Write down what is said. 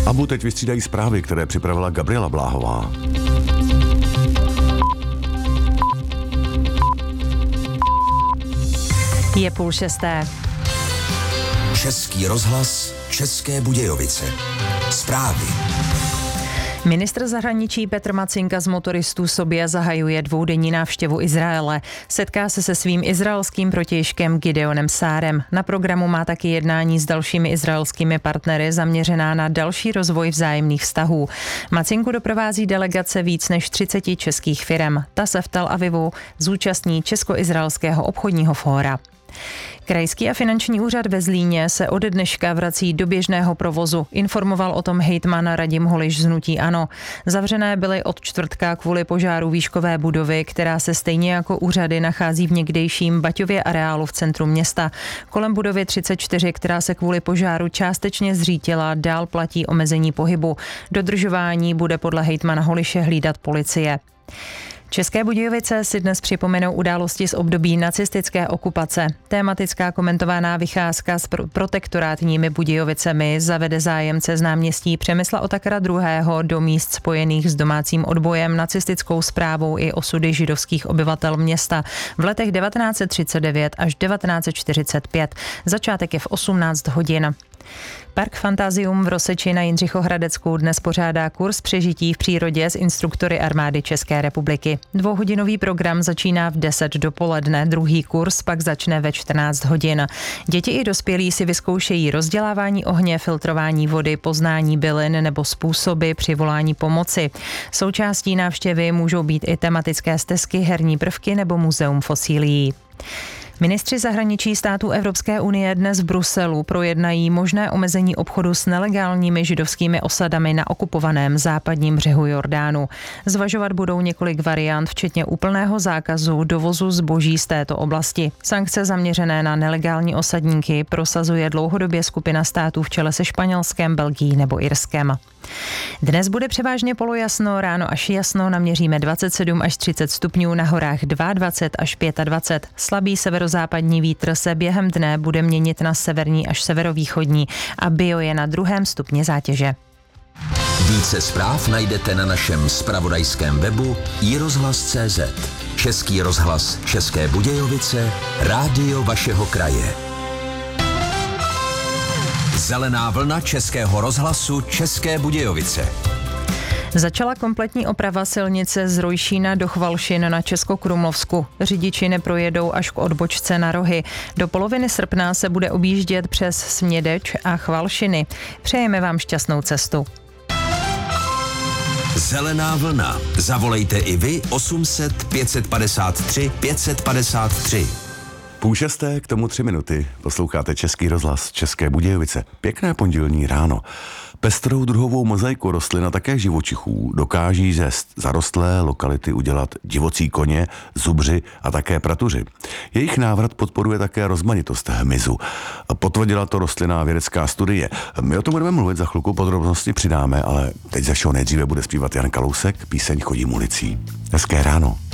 Abu teď vystřídají zprávy, které připravila Gabriela Bláhová. Je 5:30. Český rozhlas, České Budějovice. Zprávy. Ministr zahraničí Petr Macinka z motoristů sobě zahajuje dvoudenní návštěvu Izraele. Setká se svým izraelským protějškem Gideonem Sárem. Na programu má taky jednání s dalšími izraelskými partnery zaměřená na další rozvoj vzájemných vztahů. Macinku doprovází delegace víc než 30 českých firem. Ta se v Tel Avivu zúčastní Česko-izraelského obchodního fóra. Krajský a finanční úřad ve Zlíně se od dneška vrací do běžného provozu. Informoval o tom hejtman Radim Holiš z hnutí ANO. Zavřené byly od čtvrtka kvůli požáru výškové budovy, která se stejně jako úřady nachází v někdejším Baťově areálu v centru města. Kolem budovy 34, která se kvůli požáru částečně zřítila, dál platí omezení pohybu. Dodržování bude podle hejtmana Holiše hlídat policie. České Budějovice si dnes připomenou události z období nacistické okupace. Tématická komentovaná vycházka s protektorátními Budějovicemi zavede zájemce z náměstí Přemysla Otakara II. Do míst spojených s domácím odbojem, nacistickou správou i osudy židovských obyvatel města v letech 1939 až 1945. Začátek je v 18 hodin. Park Fantazium v Roseči na Jindřichohradecku dnes pořádá kurz přežití v přírodě s instruktory armády České republiky. 2hodinový program začíná v 10 dopoledne, druhý kurz pak začne ve 14 hodin. Děti i dospělí si vyzkoušejí rozdělávání ohně, filtrování vody, poznání bylin nebo způsoby přivolání pomoci. Součástí návštěvy můžou být i tematické stezky, herní prvky nebo muzeum fosílií. Ministři zahraničí států Evropské unie dnes v Bruselu projednají možné omezení obchodu s nelegálními židovskými osadami na okupovaném západním břehu Jordánu. Zvažovat budou několik variant, včetně úplného zákazu dovozu zboží z této oblasti. Sankce zaměřené na nelegální osadníky prosazuje dlouhodobě skupina států v čele se Španělskem, Belgií nebo Irskem. Dnes bude převážně polojasno, ráno až jasno, naměříme 27 až 30 stupňů, na horách 22 až 25. Slabý severozápadní vítr se během dne bude měnit na severní až severovýchodní a bio je na 2. stupni zátěže. Více zpráv najdete na našem zpravodajském webu iRozhlas.cz. Český rozhlas České Budějovice, rádio vašeho kraje. Zelená vlna Českého rozhlasu České Budějovice. Začala kompletní oprava silnice z Rojšína do Chvalšin na Českokrumlovsku. Řidiči neprojedou až k odbočce na Rohy. Do poloviny srpna se bude objíždět přes Smědeč a Chvalšiny. Přejeme vám šťastnou cestu. Zelená vlna. Zavolejte i vy 800 553 553. 5:30, k tomu 3 minuty. Posloucháte Český rozhlas České Budějovice. Pěkné pondělní ráno. Pestrou druhovou mozaiku rostlin a také živočichů dokáží ze zarostlé lokality udělat divocí koně, zubři a také pratuři. Jejich návrat podporuje také rozmanitost hmyzu. Potvrdila to rostlinná vědecká studie. My o tom budeme mluvit, za chvilku podrobnosti přidáme, ale teď za show nejdříve bude zpívat Jan Kalousek, píseň Chodím ulicí. Hezké ráno.